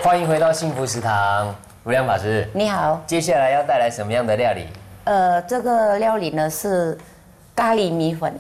欢迎回到幸福食堂，如亮法师。 你好， 接下来要带来什么样的料理？ 这个料理呢是咖喱米粉。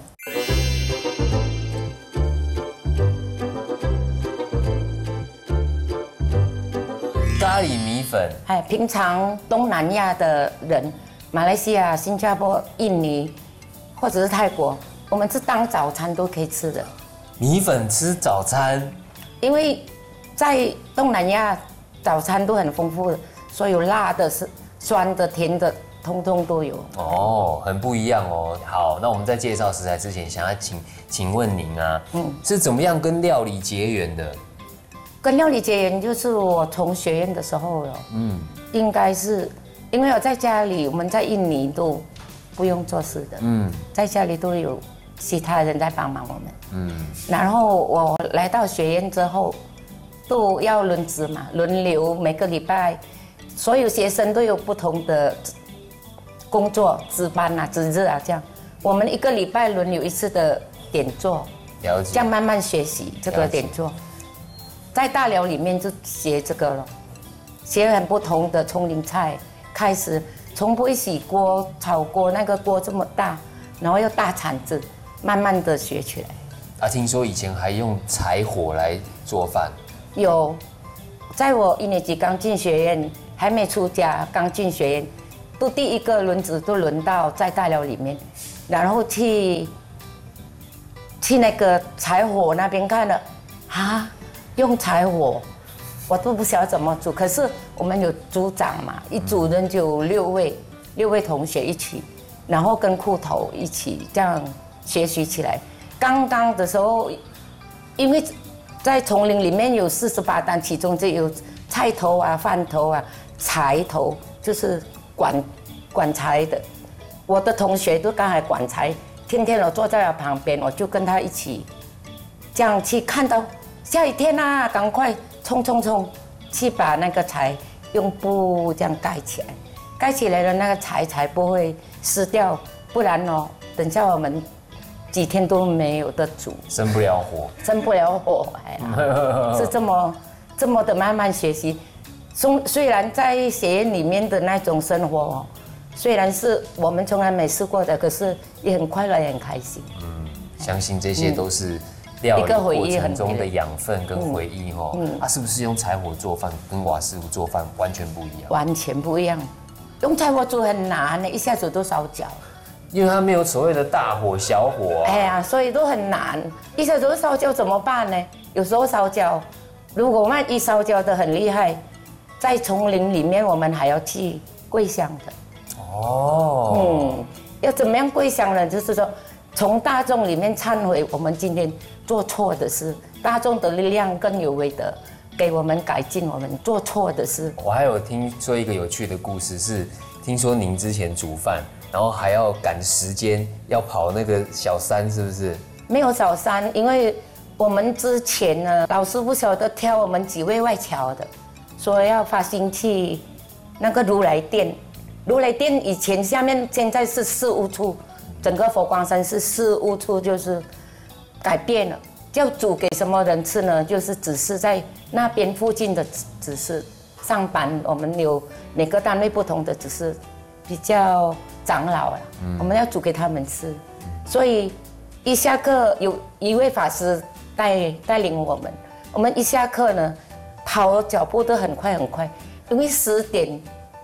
咖喱米粉， 平常东南亚的人，马来西亚、新加坡、印尼，或者是泰国，我们是当早餐都可以吃的。 米粉吃早餐， 因为在东南亚早餐都很丰富的，所以有辣的、是酸的、甜的，通通都有。 哦，很不一样哦。好，那我们在介绍食材之前，想要请问您啊，是怎么样跟料理结缘的？ 跟料理结缘就是我从学院的时候了，应该是因为我在家里，我们在印尼都不用做事的，在家里都有其他人在帮忙我们，然后我来到学院之后，都要轮值嘛，轮流每个礼拜，所有学生都有不同的工作值班啊、值日啊这样，我们一个礼拜轮流一次的点做， 了解， 这样慢慢学习这个点做。在大寮里面就学这个了，学很不同的丛林菜，开始从不会洗锅、炒锅，那个锅这么大，然后又大铲子，慢慢的学起来。 啊，听说以前还用柴火来做饭。 有，在我1年级刚进学院，还没出家，刚进学院，都第一个轮值都轮到在大寮里面，然后去那个柴火那边看了，啊。用柴火，我都不晓得怎么煮。可是我们有组长嘛，一组人就有6位同学一起，然后跟裤头一起这样学习起来。刚刚的时候，因为在丛林里面有48担，其中就有菜头啊、饭头啊、柴头，就是管柴的。我的同学都刚才管柴，天天我坐在他旁边，我就跟他一起这样去看到。下雨天啊，赶快冲去把那个柴用布这样盖起来，盖起来了那个柴才不会湿掉，不然哦，等下我们几天都没有得煮， 生不了火， 哎呀，是这么的慢慢学习。虽然在学院里面的那种生活哦，虽然是我们从来没试过的，可是也很快乐，也很开心。 相信这些都是。料理过程中的养分跟回忆哈，是不是用柴火做饭跟瓦斯炉做饭完全不一样？ 完全不一样，用柴火煮很难，一下子都烧焦。 因为它没有所谓的大火小火。 哎呀，所以都很难，一下子都烧焦怎么办呢？有时候烧焦，如果万一烧焦的很厉害，在丛林里面我们还要去跪香的。哦。要怎么样跪香呢？就是说。从大众里面忏悔，我们今天做错的事，大众的力量更有为的给我们改进我们做错的事。 我还有听说一个有趣的故事，是听说您之前煮饭，然后还要赶时间，要跑那个小山，是不是？ 没有小山，因为我们之前呢，老师不晓得挑我们几位外侨的，说要发心去那个如来殿。如来殿以前下面现在是事务处。整个佛光山是事务处，就是改变了，要煮给什么人吃呢？就是只是在那边附近的只是上班，我们有每个单位不同的，只是比较长老了，我们要煮给他们吃。所以一下课有一位法师带领我们一下课呢，跑脚步都很快，因为10点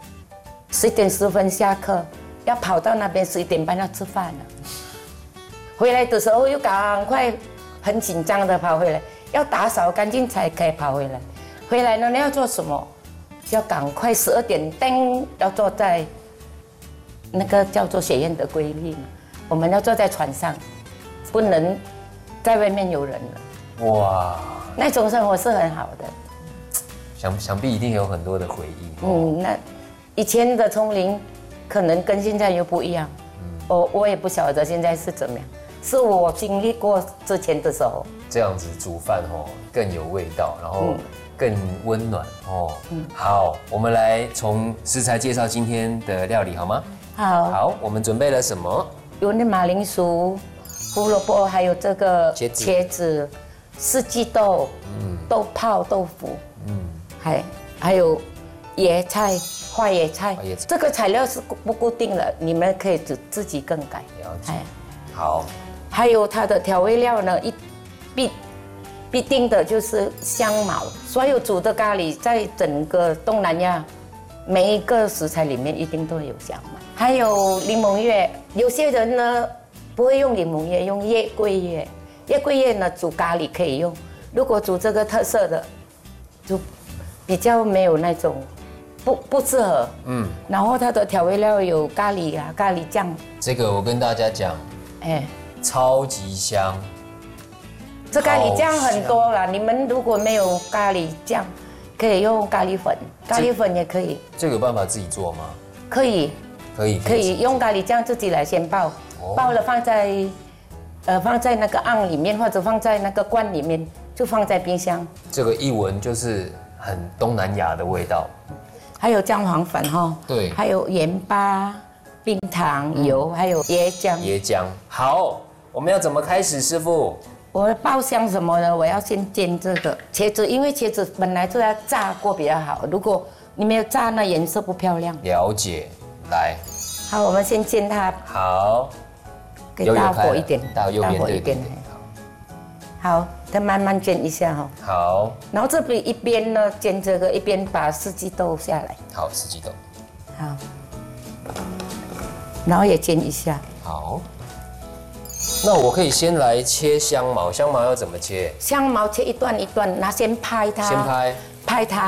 10分下课。要跑到那边11点半要吃饭了，回来的时候又赶快很紧张的跑回来，要打扫干净才可以跑回来。回来呢，你要做什么？要赶快12点噔，要坐在那个叫做学院的规律嘛，我们要坐在船上，不能在外面有人了。哇，那种生活是很好的。 想必一定有很多的回忆。 那以前的丛林。可能跟现在又不一样，我也不晓得现在是怎么样，是我经历过之前的时候， 这样子煮饭更有味道，然后更温暖哦。好，我们来从食材介绍今天的料理好吗？好，我们准备了什么？ 有那马铃薯、胡萝卜，还有这个茄子、四季豆、豆泡、豆腐， 还有椰菜、花椰菜，这个材料是不固定的，你们可以自己更改。 了解。好。 还有它的调味料呢，必定的就是香茅。所有煮的咖喱，在整个东南亚，每一个食材里面一定都有香茅。还有柠檬叶，有些人呢不会用柠檬叶，用月桂叶。月桂叶呢煮咖喱可以用，如果煮这个特色的，就比较没有那种不适合。然后它的调味料有咖喱啊、咖喱酱。 这个我跟大家讲，超级香。 这咖喱酱很多啦，你们如果没有咖喱酱，可以用咖喱粉，咖喱粉也可以。 这个有办法自己做吗？ 可以用咖喱酱自己来先爆，爆了放在那个瓮里面，或者放在那个罐里面，就放在冰箱。 这个一闻就是很东南亚的味道。 还有姜黄粉哈， 对， 还有盐巴、冰糖、油，还有椰浆。 椰浆。好，我们要怎么开始，师傅？ 我爆香什么呢？我要先煎这个茄子，因为茄子本来就要炸过比较好，如果你没有炸，那颜色不漂亮。 了解，来。 好，我们先煎它。 好。 给大火一点， 大右边一点。 好，再慢慢煎一下哈。 好。 然后这边一边呢煎这个，一边把四季豆下来。 好，四季豆。 好。然后也煎一下。 好。那我可以先来切香茅，香茅要怎么切？ 香茅切一段一段，先拍它。 先拍它。